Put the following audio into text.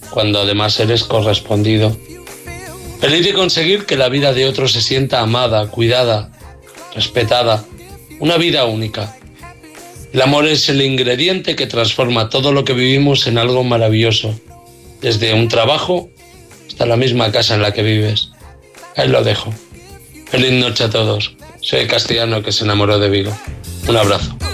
cuando además eres correspondido. Feliz de conseguir que la vida de otro se sienta amada, cuidada, respetada, una vida única. El amor es el ingrediente que transforma todo lo que vivimos en algo maravilloso, desde un trabajo hasta la misma casa en la que vives. Ahí lo dejo. Feliz noche a todos. Soy el castellano que se enamoró de Vigo. Un abrazo.